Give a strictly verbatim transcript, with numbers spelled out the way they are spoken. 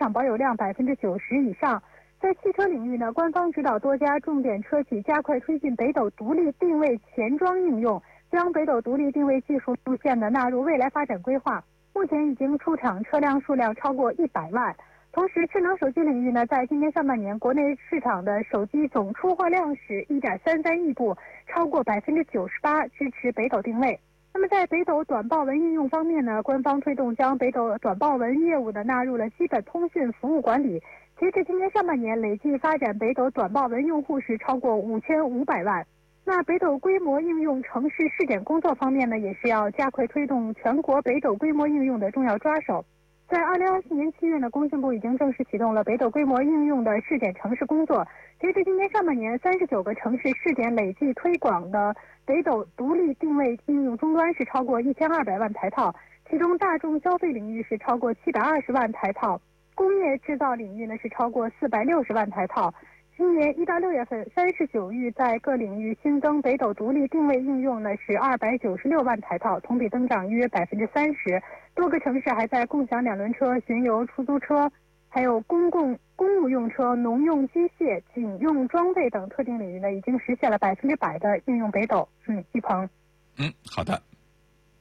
场保有量百分之九十以上。在汽车领域呢，官方指导多家重点车企加快推进北斗独立定位前装应用，将北斗独立定位技术路线呢纳入未来发展规划。目前已经出厂车辆数量超过一百万。同时，智能手机领域呢，在今年上半年，国内市场的手机总出货量是一点三三亿部，超过百分之九十八支持北斗定位。那么在北斗短报文应用方面呢，官方推动将北斗短报文业务呢纳入了基本通讯服务管理。截至今年上半年，累计发展北斗短报文用户是超过五千五百万。那北斗规模应用城市试点工作方面呢，也是要加快推动全国北斗规模应用的重要抓手。在二零二四年七月呢，工信部已经正式启动了北斗规模应用的试点城市工作。截至今年上半年，三十九个城市试点累计推广的北斗独立定位应用终端是超过一千二百万台套，其中大众消费领域是超过七百二十万台套。工业制造领域呢是超过四百六十万台套。今年一到六月份，三十九域在各领域新增北斗独立定位应用呢是二百九十六万台套，同比增长约百分之三十。多个城市还在共享两轮车、巡游出租车，还有公共公务用车、农用机械、警用装备等特定领域呢，已经实现了百分之百的应用北斗。嗯，一鹏。 嗯，好的。